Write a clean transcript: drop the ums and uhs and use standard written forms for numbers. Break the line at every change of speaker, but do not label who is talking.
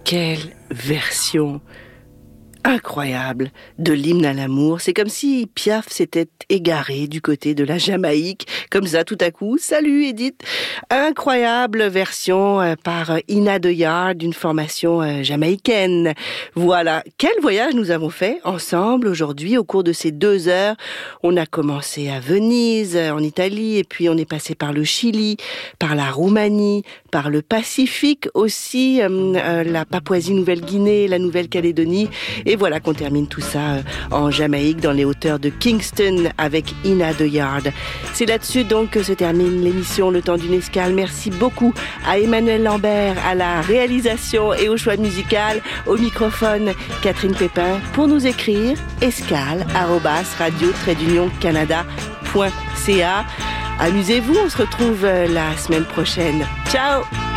Quelle version incroyable de l'hymne à l'amour. C'est comme si Piaf s'était égaré du côté de la Jamaïque, comme ça tout à coup. Salut Edith. Incroyable version par Ina De Yard d'une formation jamaïcaine. Voilà, quel voyage nous avons fait ensemble aujourd'hui au cours de ces 2 heures. On a commencé à Venise, en Italie, et puis on est passé par le Chili, par la Roumanie, par le Pacifique aussi, la Papouasie-Nouvelle-Guinée, la Nouvelle-Calédonie. Et voilà qu'on termine tout ça en Jamaïque, dans les hauteurs de Kingston, avec Ina De Yard. C'est là-dessus donc que se termine l'émission Le Temps d'une Escale. Merci beaucoup à Emmanuel Lambert, à la réalisation et au choix musical. Au microphone, Catherine Pépin. Pour nous écrire, escale@radio-canada.ca. Amusez-vous, on se retrouve la semaine prochaine. Ciao!